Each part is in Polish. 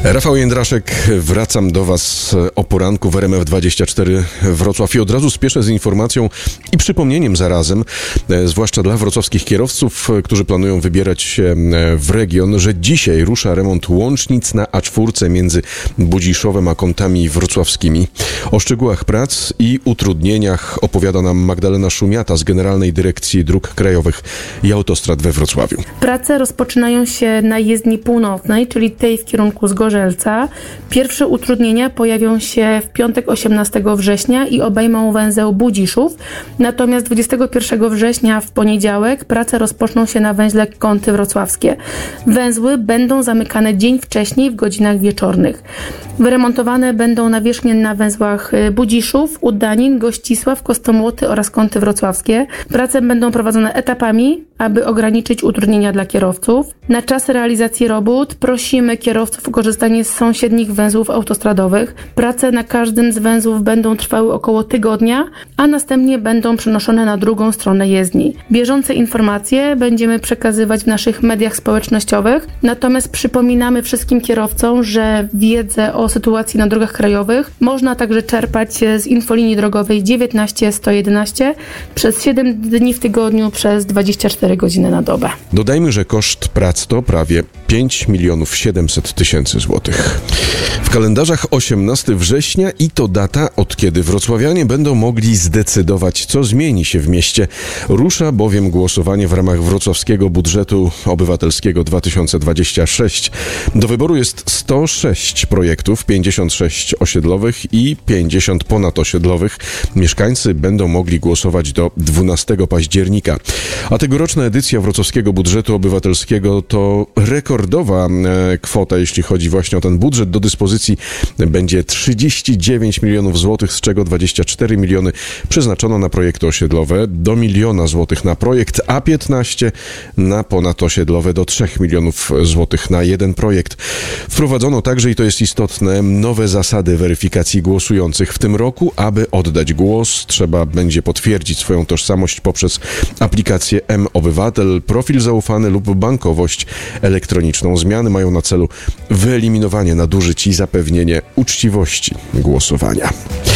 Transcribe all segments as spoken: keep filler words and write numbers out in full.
Rafał Jędraszek, wracam do Was o poranku w R M F dwadzieścia cztery Wrocław i od razu spieszę z informacją i przypomnieniem zarazem, zwłaszcza dla wrocławskich kierowców, którzy planują wybierać się w region, że dzisiaj rusza remont łącznic na A cztery między Budziszowem a Kątami Wrocławskimi. O szczegółach prac i utrudnieniach opowiada nam Magdalena Szumiata z Generalnej Dyrekcji Dróg Krajowych i Autostrad we Wrocławiu. Prace rozpoczynają się na jezdni północnej, czyli tej w kierunku Zgorzelca. Pierwsze utrudnienia pojawią się w piątek osiemnastego września i obejmą węzeł Budziszów. Natomiast dwudziestego pierwszego września w poniedziałek prace rozpoczną się na węźle Kąty Wrocławskie. Węzły będą zamykane dzień wcześniej w godzinach wieczornych. Wyremontowane będą nawierzchnie na węzłach Budziszów, Udanin, Gościsław, Kostomłoty oraz Kąty Wrocławskie. Prace będą prowadzone etapami, aby ograniczyć utrudnienia dla kierowców. Na czas realizacji robót prosimy kierowców o korzystanie z sąsiednich węzłów autostradowych. Prace na każdym z węzłów będą trwały około tygodnia, a następnie będą przenoszone na drugą stronę jezdni. Bieżące informacje będziemy przekazywać w naszych mediach społecznościowych, natomiast przypominamy wszystkim kierowcom, że wiedzę o sytuacji na drogach krajowych można także czerpać z infolinii drogowej dziewiętnaście sto jedenaście przez siedem dni w tygodniu przez dwadzieścia cztery godziny na dobę. Dodajmy, że koszt prac to prawie pięć milionów siedemset tysięcy złotych. W kalendarzach osiemnastego września i to data, od kiedy wrocławianie będą mogli zdecydować, co zmieni się w mieście. Rusza bowiem głosowanie w ramach wrocławskiego budżetu obywatelskiego dwa tysiące dwudziestego szóstego. Do wyboru jest sto sześć projektów, pięćdziesiąt sześć osiedlowych i pięćdziesiąt ponadosiedlowych. Mieszkańcy będą mogli głosować do dwunastego października. A tegoroczna edycja wrocławskiego budżetu obywatelskiego to rekordowa e, kwota, jeśli chodzi właśnie o ten budżet. Do dyspozycji będzie trzydzieści dziewięć milionów złotych, z czego dwadzieścia cztery miliony przeznaczono na projekty osiedlowe, do miliona złotych na projekt, a piętnaście na ponadosiedlowe, do trzech milionów złotych na jeden projekt. Wprowadzono także, i to jest istotne, nowe zasady weryfikacji głosujących w tym roku. Aby oddać głos, trzeba będzie potwierdzić swoją tożsamość poprzez aplikację M-Obywatel, profil zaufany lub bankowość elektroniczną. Zmiany mają na celu wyeliminowanie nadużyć i zapewnienie uczciwości głosowania.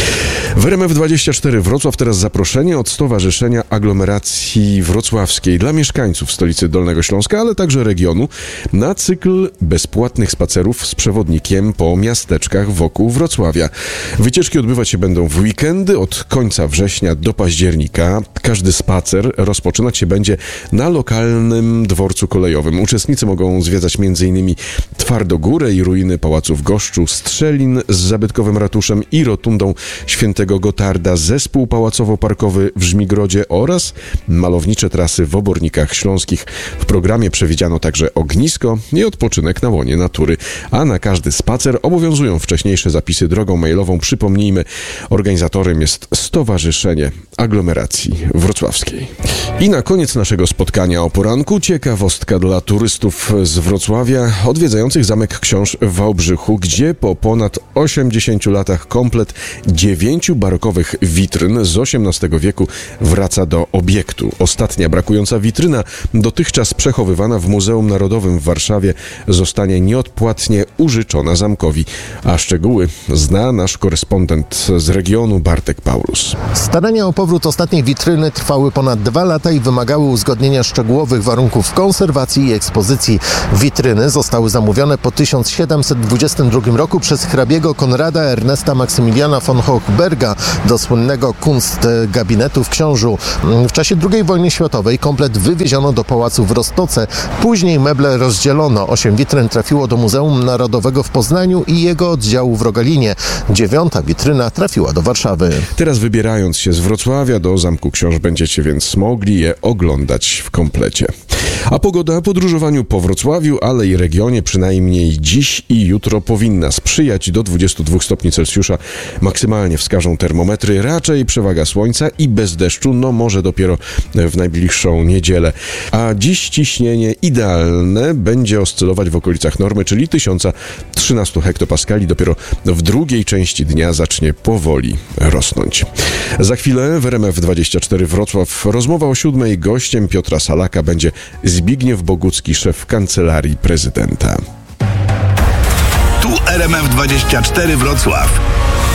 W R M F dwadzieścia cztery Wrocław teraz zaproszenie od Stowarzyszenia Aglomeracji Wrocławskiej dla mieszkańców stolicy Dolnego Śląska, ale także regionu na cykl bezpłatnych spacerów z przewodnikiem po miasteczkach wokół Wrocławia. Wycieczki odbywać się będą w weekendy od końca września do października. Każdy spacer rozpoczynać się będzie na lokalnym dworcu kolejowym. Uczestnicy mogą zwiedzać m.in. Twardogórę i ruiny Pałacu w Goszczu, Strzelin z zabytkowym ratuszem i rotundą Świętego Gotarda, zespół pałacowo-parkowy w Żmigrodzie oraz malownicze trasy w Obornikach Śląskich. W programie przewidziano także ognisko i odpoczynek na łonie natury, a na każdy spacer obowiązują wcześniejsze zapisy drogą mailową. Przypomnijmy, organizatorem jest Stowarzyszenie Aglomeracji Wrocławskiej. I na koniec naszego spotkania o poranku ciekawostka dla turystów z Wrocławia odwiedzających Zamek Książ w Wałbrzychu, gdzie po ponad osiemdziesięciu latach komplet dziewięciu barokowych witryn z osiemnastego wieku wraca do obiektu. Ostatnia brakująca witryna, dotychczas przechowywana w Muzeum Narodowym w Warszawie, zostanie nieodpłatnie użyczona zamkowi. A szczegóły zna nasz korespondent z regionu Bartek Paulus. Starania o powrót ostatniej witryny trwały ponad dwa lata i wymagały uzgodnienia szczegółowych warunków konserwacji i ekspozycji. Witryny zostały zamówione po tysiąc siedemset dwudziestym drugim roku przez hrabiego Konrada Ernesta Maksymiliana von Hochberga do słynnego Kunstgabinetu w Książu. W czasie drugiej wojny światowej komplet wywieziono do pałacu w Roztoce. Później meble rozdzielono. Osiem witryn trafiło do Muzeum Narodowego w Poznaniu i jego oddziału w Rogalinie. Dziewiąta witryna trafiła do Warszawy. Teraz wybierając się z Wrocławia do Zamku Książ będziecie więc mogli je oglądać w komplecie. A pogoda o podróżowaniu po Wrocławiu, ale i regionie przynajmniej dziś i jutro powinna sprzyjać. Do dwudziestu dwóch stopni Celsjusza maksymalnie wskażą termometry. Raczej przewaga słońca i bez deszczu, no może dopiero w najbliższą niedzielę. A dziś ciśnienie idealne będzie oscylować w okolicach normy, czyli tysiąc trzynaście hektopaskali. Dopiero w drugiej części dnia zacznie powoli rosnąć. Za chwilę w R M F dwadzieścia cztery Wrocław rozmowa o siódmej. Gościem Piotra Salaka będzie Zbigniew Bogucki, szef Kancelarii Prezydenta. Tu R M F dwadzieścia cztery Wrocław.